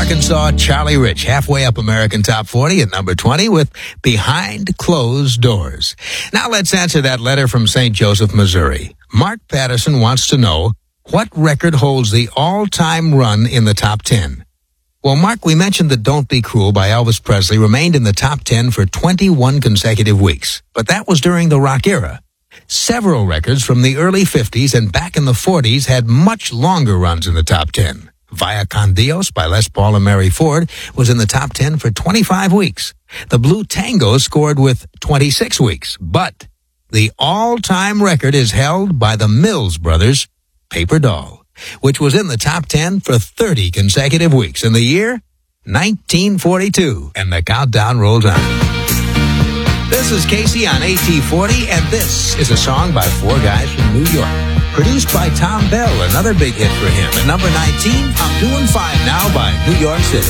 Arkansas, Charlie Rich, halfway up American Top 40 at number 20 with Behind Closed Doors. Now let's answer that letter from St. Joseph, Missouri. Mark Patterson wants to know, what record holds the all-time run in the top 10? Well, Mark, we mentioned that Don't Be Cruel by Elvis Presley remained in the top 10 for 21 consecutive weeks. But that was during the rock era. Several records from the early 50s and back in the 40s had much longer runs in the top 10. Via Con Dios by Les Paul and Mary Ford was in the top 10 for 25 weeks. The Blue Tango scored with 26 weeks. But the all-time record is held by the Mills Brothers' Paper Doll, which was in the top 10 for 30 consecutive weeks in the year 1942. And the countdown rolls on. This is Casey on AT40, and this is a song by four guys from New York. Produced by Tom Bell, another big hit for him. At number 19, I'm Doing Fine Now by New York City.